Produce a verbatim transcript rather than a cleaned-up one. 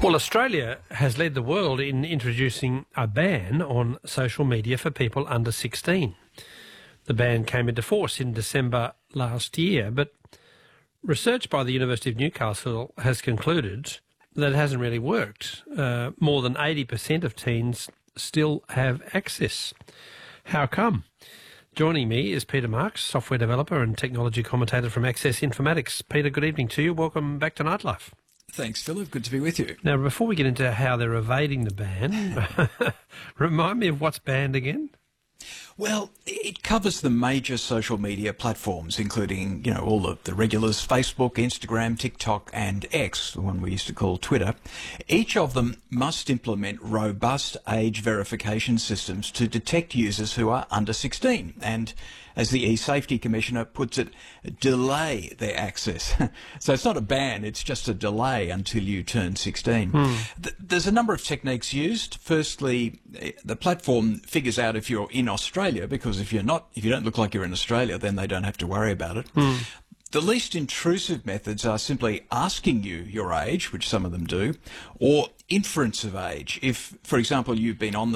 Well, Australia has led the world in introducing a ban on social media for people under sixteen. The ban came into force in December last year, but research by the University of Newcastle has concluded that it hasn't really worked. Uh, more than eighty percent of teens still have access. How come? Joining me is Peter Marks, software developer and technology commentator from Access Informatics. Peter, good evening to you. Welcome back to Nightlife. Thanks, Philip. Good to be with you. Now, before we get into how they're evading the ban, remind me of what's banned again? Well, it covers the major social media platforms, including, you know, all of the regulars, Facebook, Instagram, TikTok, and X, the one we used to call Twitter. Each of them must implement robust age verification systems to detect users who are under sixteen. And as the eSafety Commissioner puts it, delay their access. So it's not a ban, it's just a delay until you turn sixteen. Hmm. Th- there's a number of techniques used. Firstly, the platform figures out if you're in Australia, because if you're not, if you don't look like you're in Australia, then they don't have to worry about it. Hmm. The least intrusive methods are simply asking you your age, which some of them do, or inference of age. If, for example, you've been on the